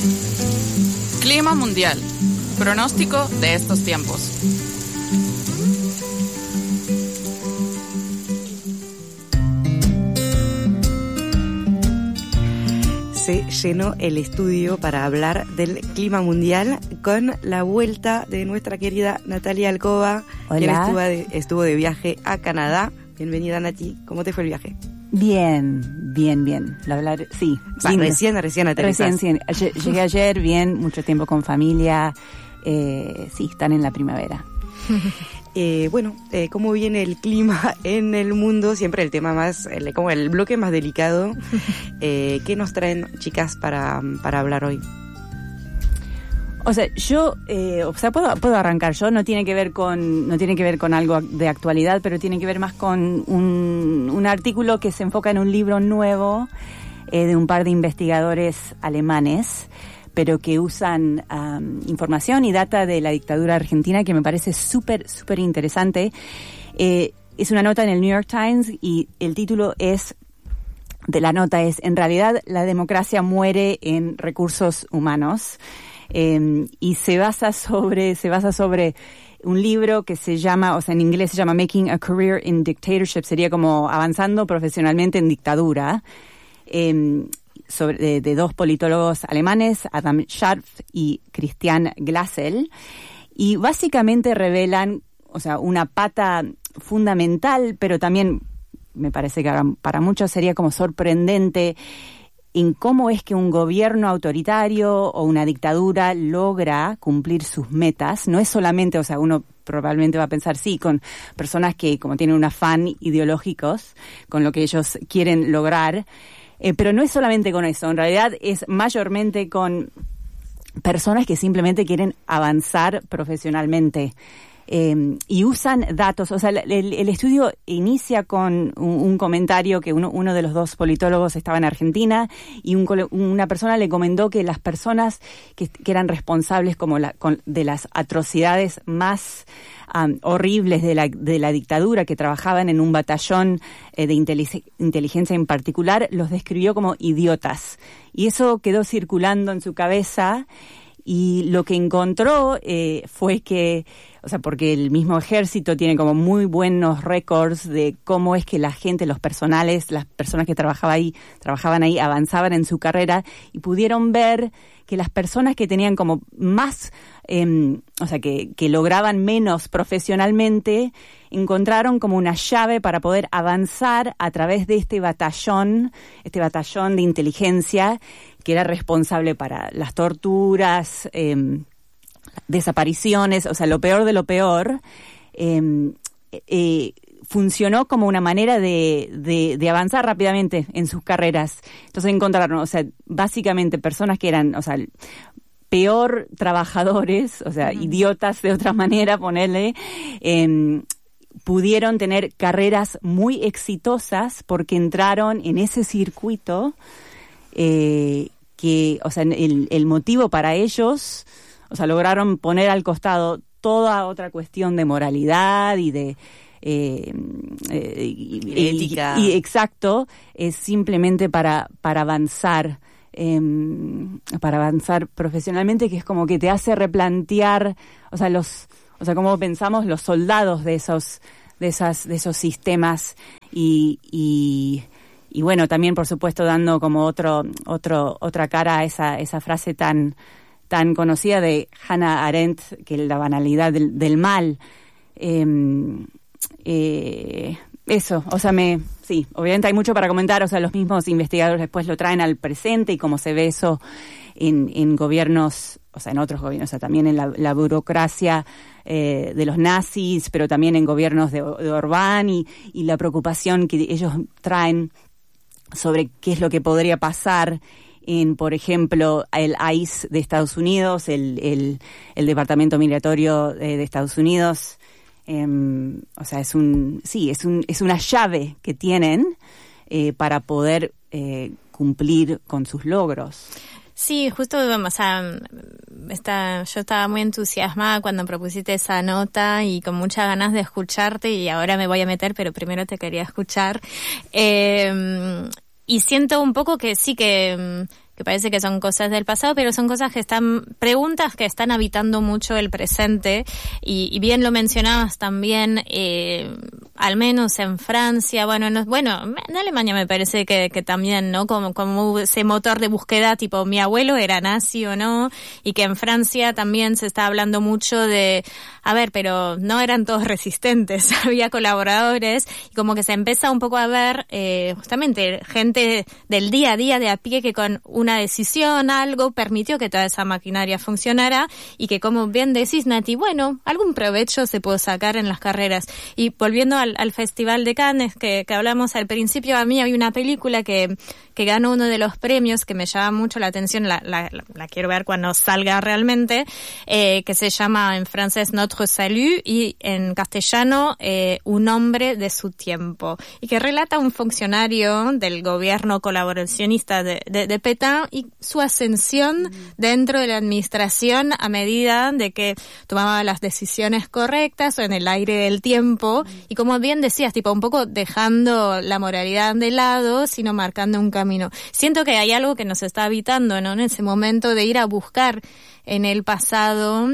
Clima mundial. Pronóstico de estos tiempos. Se llenó el estudio para hablar del clima mundial con la vuelta de nuestra querida Natalia Alcoba, Hola. quien estuvo de viaje a Canadá. Bienvenida, Nati. ¿Cómo te fue el viaje? Bien. Sí. Recién aterrizás. Recién. Llegué ayer, bien, mucho tiempo con familia. Sí, están en la primavera. ¿Cómo viene el clima en el mundo? Siempre el tema más, como el bloque más delicado. ¿Qué nos traen, chicas, para hablar hoy? O sea, puedo arrancar yo, no tiene que ver con algo de actualidad, pero tiene que ver más con un artículo que se enfoca en un libro nuevo de un par de investigadores alemanes, pero que usan información y data de la dictadura argentina, que me parece súper interesante. Es una nota en el New York Times y el título de la nota es "En realidad la democracia muere en recursos humanos", y se basa sobre un libro que se llama, o sea, en inglés se llama Making a Career in Dictatorship, sería como avanzando profesionalmente en dictadura, de dos politólogos alemanes, Adam Scharf y Christian Glasel, y básicamente revelan, o sea, una pata fundamental, pero también me parece que para muchos sería como sorprendente, en cómo es que un gobierno autoritario o una dictadura logra cumplir sus metas. No es solamente, o sea, uno probablemente va a pensar, sí, con personas que como tienen un afán ideológicos con lo que ellos quieren lograr, pero no es solamente con eso, en realidad es mayormente con personas que simplemente quieren avanzar profesionalmente. Y usan datos, o sea, el estudio inicia con un comentario que uno de los dos politólogos estaba en Argentina y una persona le comentó que las personas que eran responsables de las atrocidades más horribles de la dictadura, que trabajaban en un batallón de inteligencia en particular, los describió como idiotas. Y eso quedó circulando en su cabeza. Y lo que encontró fue que, o sea, porque el mismo ejército tiene como muy buenos récords de cómo es que la gente, los personales, las personas que trabajaban ahí, avanzaban en su carrera y pudieron ver que las personas que tenían como más, o sea, que lograban menos profesionalmente, encontraron como una llave para poder avanzar a través de este batallón de inteligencia que era responsable para las torturas, desapariciones, o sea, lo peor de lo peor. Funcionó como una manera de avanzar rápidamente en sus carreras. Entonces encontraron, o sea, básicamente personas que eran, o sea, peor trabajadores, o sea, idiotas de otra manera, ponerle, pudieron tener carreras muy exitosas porque entraron en ese circuito que, o sea, el motivo para ellos, o sea, lograron poner al costado toda otra cuestión de moralidad y de ética. Y exacto, es simplemente para avanzar profesionalmente, que es como que te hace replantear, o sea, cómo pensamos los soldados de esos sistemas y bueno, también por supuesto dando como otra cara a esa frase tan conocida de Hannah Arendt, que es la banalidad del mal. Eso, o sea, sí, obviamente hay mucho para comentar, o sea, los mismos investigadores después lo traen al presente y cómo se ve eso en gobiernos, o sea, en otros gobiernos, o sea, también en la burocracia de los nazis, pero también en gobiernos de Orbán y la preocupación que ellos traen sobre qué es lo que podría pasar en, por ejemplo, el ICE de Estados Unidos, el Departamento Migratorio de Estados Unidos. O sea, es una llave que tienen para poder cumplir con sus logros. Sí, justo, o sea, yo estaba muy entusiasmada cuando propusiste esa nota y con muchas ganas de escucharte, y ahora me voy a meter, pero primero te quería escuchar. Y siento un poco que sí, que que parece que son cosas del pasado, pero son cosas que preguntas que están habitando mucho el presente, y bien lo mencionabas también, al menos en Francia, en Alemania me parece que también, ¿no? Como ese motor de búsqueda, tipo, mi abuelo era nazi o no, y que en Francia también se está hablando mucho de, a ver, pero no eran todos resistentes, había colaboradores, y como que se empieza un poco a ver, justamente, gente del día a día de a pie que con una decisión, algo, permitió que toda esa maquinaria funcionara, y que, como bien decís, Nati, bueno, algún provecho se puede sacar en las carreras. Y volviendo al Festival de Cannes que hablamos al principio, a mí había una película que ganó uno de los premios que me llama mucho la atención, la quiero ver cuando salga realmente, que se llama en francés Notre Salut, y en castellano Un hombre de su tiempo, y que relata un funcionario del gobierno colaboracionista de Pétain y su ascensión dentro de la administración a medida de que tomaba las decisiones correctas o en el aire del tiempo, y como bien decías, tipo, un poco dejando la moralidad de lado, sino marcando un camino. Siento que hay algo que nos está habitando, ¿no? En ese momento de ir a buscar en el pasado,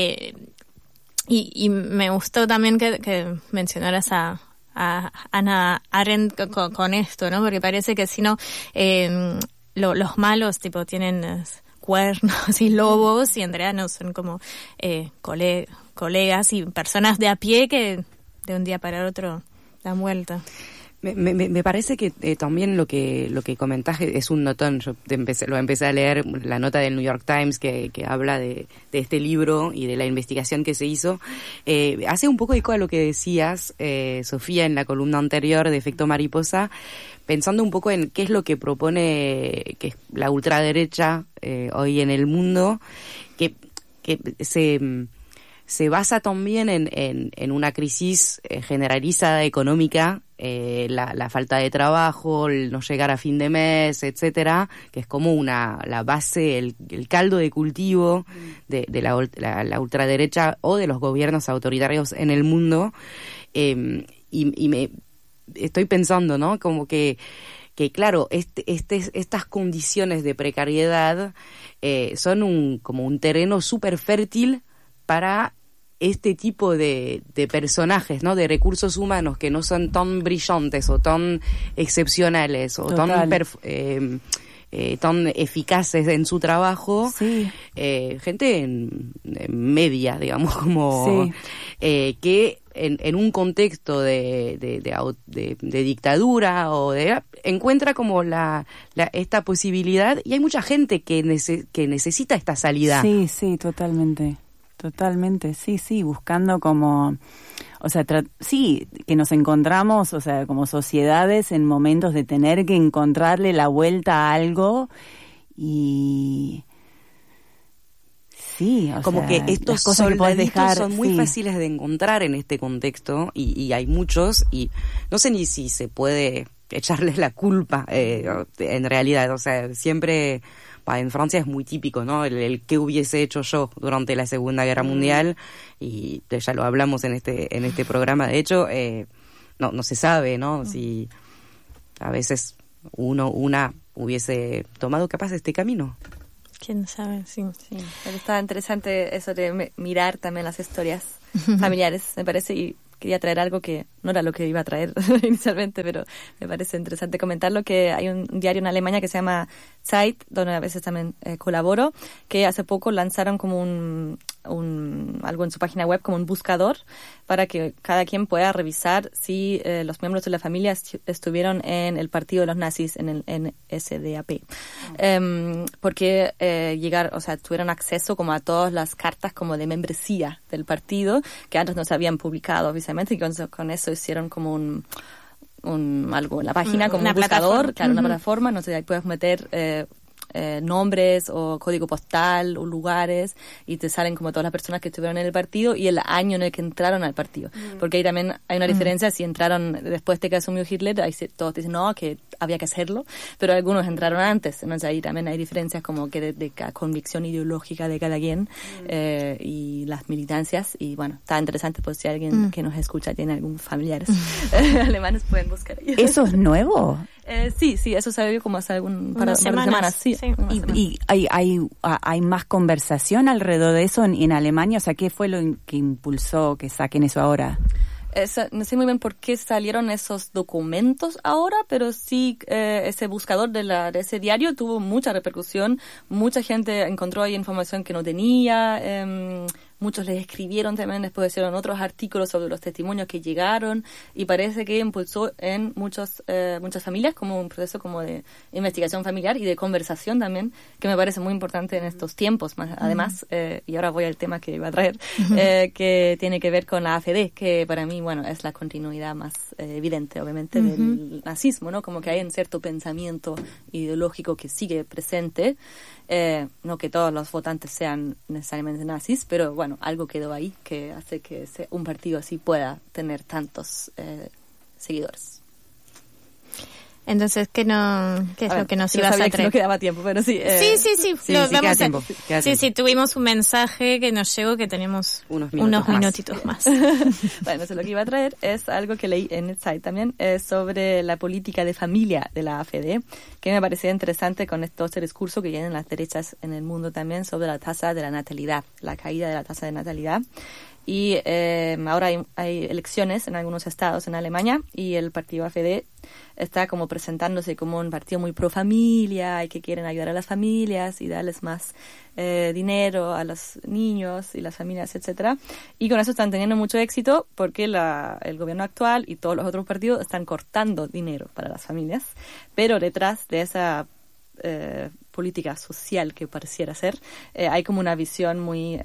y me gustó también que mencionaras a Hannah Arendt con esto, ¿no? Porque parece que si no, los malos, tipo, tienen cuernos y lobos, y Andrea no, son como colegas y personas de a pie que de un día para otro dan vuelta. Me parece que también lo que comentás es un notón. Yo lo empecé a leer, la nota del New York Times que habla de este libro y de la investigación que se hizo. Hace un poco eco a lo que decías, Sofía, en la columna anterior de Efecto Mariposa, pensando un poco en qué es lo que propone que es la ultraderecha hoy en el mundo, que se basa también en una crisis generalizada económica, la falta de trabajo, el no llegar a fin de mes, etcétera, que es como la base, el caldo de cultivo de la ultraderecha o de los gobiernos autoritarios en el mundo. Y me estoy pensando, ¿no? Como que claro, estas condiciones de precariedad son como un terreno súper fértil para este tipo de personajes, ¿no? De recursos humanos que no son tan brillantes o tan excepcionales o tan eficaces en su trabajo. Sí. Gente en media, digamos, como sí. Que en un contexto de dictadura o encuentra como esta posibilidad, y hay mucha gente que necesita esta salida. Sí, totalmente. Totalmente, sí, buscando como, o sea, sí, que nos encontramos, o sea, como sociedades en momentos de tener que encontrarle la vuelta a algo, y sí, o como sea, que estos soldaditos son muy fáciles de encontrar en este contexto, y hay muchos, y no sé ni si se puede echarles la culpa, en realidad, o sea, siempre... En Francia es muy típico, ¿no? El qué hubiese hecho yo durante la Segunda Guerra Mundial, y ya lo hablamos en este programa. De hecho, no se sabe, ¿no? Si a veces una hubiese tomado capaz este camino. ¿Quién sabe? Sí. Pero está interesante eso de mirar también las historias familiares, me parece, y quería traer algo que no era lo que iba a traer inicialmente, pero me parece interesante comentarlo, que hay un diario en Alemania que se llama Zeit, donde a veces también colaboro, que hace poco lanzaron como algo en su página web, como un buscador, para que cada quien pueda revisar si los miembros de la familia estuvieron en el partido de los nazis, en el NSDAP. Porque tuvieron acceso como a todas las cartas como de membresía del partido, que antes no se habían publicado oficialmente, y con eso hicieron como algo en la página, como un buscador, claro, una plataforma, no sé, ahí puedes meter nombres o código postal o lugares, y te salen como todas las personas que estuvieron en el partido y el año en el que entraron al partido, porque ahí también hay una diferencia. Si entraron después de que asumió Hitler, ahí todos dicen no, que había que hacerlo, pero algunos entraron antes, entonces ahí también hay diferencias como que de convicción ideológica de cada quien y las militancias, y bueno, está interesante pues si alguien que nos escucha tiene algún familiares alemanes pueden buscar ahí. ¿Eso es nuevo? Sí, eso salió como hace par de semanas. Sí. ¿Y hay más conversación alrededor de eso en Alemania? O sea, ¿qué fue lo que impulsó que saquen eso ahora? No sé muy bien por qué salieron esos documentos ahora, pero sí ese buscador de ese diario tuvo mucha repercusión. Mucha gente encontró ahí información que no tenía. Muchos les escribieron también, después hicieron otros artículos sobre los testimonios que llegaron, y parece que impulsó en muchas familias como un proceso como de investigación familiar y de conversación también, que me parece muy importante en estos tiempos. Además, y ahora voy al tema que iba a traer, que tiene que ver con la AfD, que para mí, bueno, es la continuidad más evidente, obviamente, del nazismo, ¿no? Como que hay un cierto pensamiento ideológico que sigue presente, no que todos los votantes sean necesariamente nazis, pero bueno, algo quedó ahí que hace que un partido así pueda tener tantos seguidores. Entonces, ¿qué es lo que nos ibas a traer? No quedaba tiempo, pero sí. Sí. Queda tiempo. Sí, tuvimos un mensaje que nos llegó que tenemos unos minutitos más. Bueno, eso lo que iba a traer es algo que leí en el site también, sobre la política de familia de la AfD, que me parecía interesante con este discurso que tienen las derechas en el mundo también sobre la tasa de la natalidad, la caída de la tasa de natalidad. Y ahora hay elecciones en algunos estados en Alemania, y el partido AfD está como presentándose como un partido muy pro familia y que quieren ayudar a las familias y darles más dinero a los niños y las familias, etcétera. Y con eso están teniendo mucho éxito porque el gobierno actual y todos los otros partidos están cortando dinero para las familias, pero detrás de esa política social que pareciera ser, hay como una visión muy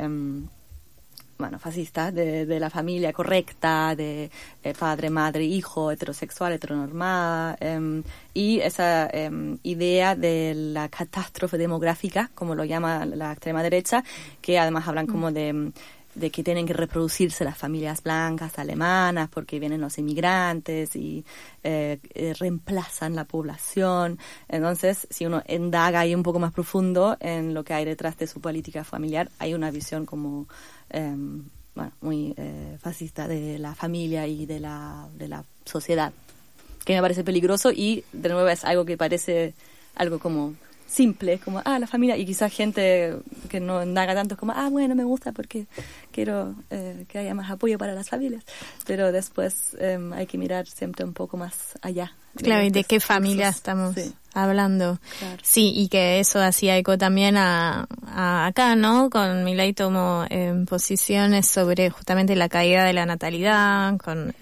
fascista de la familia correcta, de padre, madre, hijo, heterosexual, heteronormada, y esa idea de la catástrofe demográfica, como lo llama la extrema derecha, que además hablan como de que tienen que reproducirse las familias blancas alemanas porque vienen los inmigrantes y reemplazan la población. Entonces, si uno indaga ahí un poco más profundo en lo que hay detrás de su política familiar, hay una visión como muy fascista de la familia y de la sociedad, que me parece peligroso, y de nuevo es algo que parece algo como simple, como la familia, y quizás gente que no indaga tanto es como bueno, me gusta porque quiero que haya más apoyo para las familias, pero después hay que mirar siempre un poco más allá. Claro, y de qué familia estamos hablando. Claro. Sí, y que eso hacía eco también a acá, ¿no? Con Milei tomó posiciones sobre justamente la caída de la natalidad, con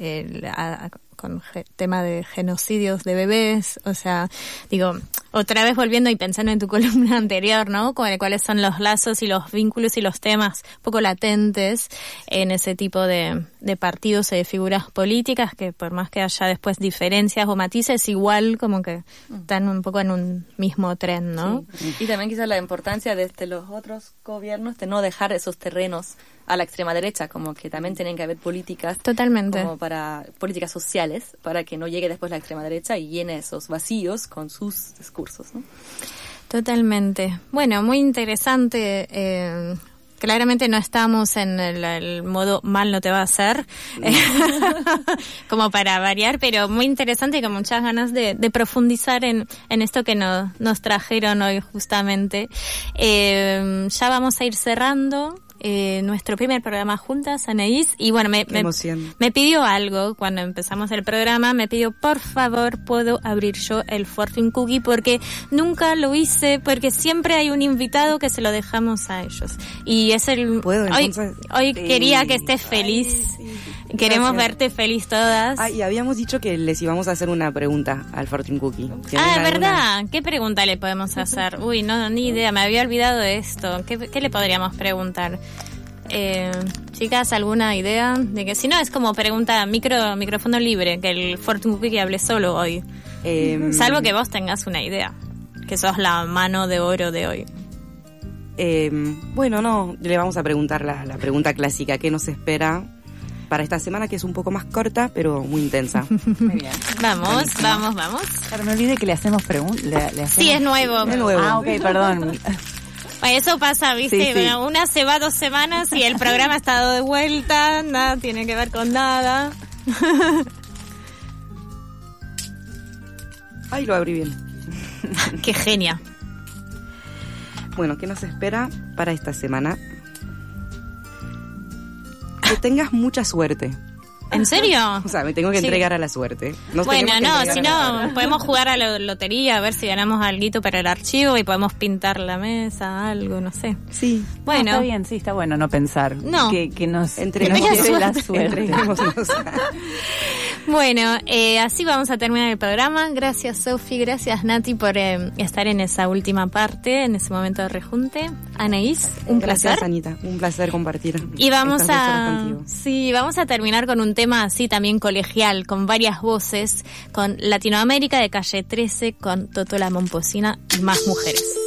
tema de genocidios de bebés. O sea, digo, otra vez volviendo y pensando en tu columna anterior, ¿no? Cuáles son los lazos y los vínculos y los temas un poco latentes en ese tipo de partidos y de figuras políticas, que por más que haya después diferencias o matices, igual como que están un poco en un mismo tren, ¿no? Sí. Y también quizás la importancia de los otros gobiernos de no dejar esos terrenos a la extrema derecha, como que también tienen que haber políticas, totalmente, como para políticas sociales, para que no llegue después la extrema derecha y llene esos vacíos con sus discursos, ¿no? Totalmente. Bueno, muy interesante. Claramente no estamos en el modo mal no te va a hacer, como para variar, pero muy interesante y con muchas ganas de profundizar en esto que nos trajeron hoy justamente. Ya vamos a ir cerrando nuestro primer programa juntas, Anaís, y bueno, me pidió algo cuando empezamos el programa, me pidió, por favor, ¿puedo abrir yo el Fortune Cookie? Porque nunca lo hice, porque siempre hay un invitado que se lo dejamos a ellos. Y es hoy quería que estés feliz. Queremos verte feliz todas. Y habíamos dicho que les íbamos a hacer una pregunta al Fortune Cookie. ¿Verdad? ¿Qué pregunta le podemos hacer? Uy, no, ni idea, me había olvidado de esto. ¿Qué le podríamos preguntar? Chicas, ¿alguna idea? De que si no, es como pregunta micrófono libre, que el Fortune Cookie hable solo hoy. Salvo que vos tengas una idea, que sos la mano de oro de hoy. Bueno, no, le vamos a preguntar la pregunta clásica, ¿qué nos espera para esta semana, que es un poco más corta, pero muy intensa. Muy bien. Vamos. Claro, no olvide que le hacemos preguntas. Sí, es nuevo. Es nuevo. Ah, ok, perdón. Eso pasa, ¿viste? Sí. Bueno, una se va 2 semanas y el programa ha estado de vuelta, nada tiene que ver con nada. Ay, lo abrí bien. Qué genia. Bueno, ¿qué nos espera para esta semana? Que tengas mucha suerte. ¿En serio? O sea, me tengo que Sí. entregar a la suerte. Nos Bueno, tenemos que no, entregar si a la no, suerte. podemos jugar a la lotería, a ver si ganamos alguito para el archivo y podemos pintar la mesa, algo, no sé. Sí. Bueno, Está bien, sí, está bueno no pensar. No. Que nos Entreguemos que nos lleve la suerte. suerte. Entreguémonos. bueno, así vamos a terminar el programa. Gracias, Sofi, gracias, Nati, por estar en esa última parte, en ese momento de rejunte. Anaís, un Gracias, placer. Anita. Un placer compartir. Y vamos estas 2 horas a, contigo. sí, vamos a terminar con un tema así también colegial, con varias voces, con Latinoamérica de Calle 13, con Totó la Momposina y más mujeres.